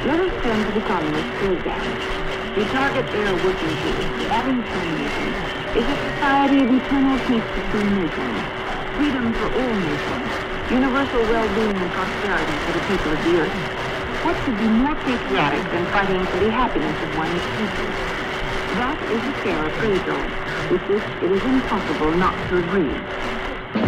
Let us turn to the communist program. The target they are working towards, the Atom Communism, is a society of eternal peace between nations, freedom for all nations, universal well-being and prosperity for the people of the earth. What could be more patriotic than fighting for the happiness of one's people? That is a fair appraisal, with which it is impossible not to agree.